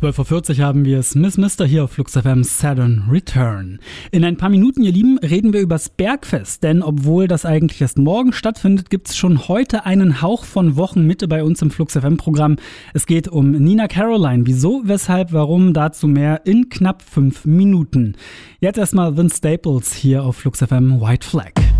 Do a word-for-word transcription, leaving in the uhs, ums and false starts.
zwölf Uhr vierzig haben wir es. Miss Mister hier auf Flux F M Saturn Return. In ein paar Minuten, ihr Lieben, reden wir übers Bergfest. Denn obwohl das eigentlich erst morgen stattfindet, gibt es schon heute einen Hauch von Wochenmitte bei uns im Flux F M-Programm. Es geht um Nina Caroline. Wieso, weshalb, warum, dazu mehr in knapp fünf Minuten. Jetzt erstmal Vince Staples hier auf Flux F M White Flag.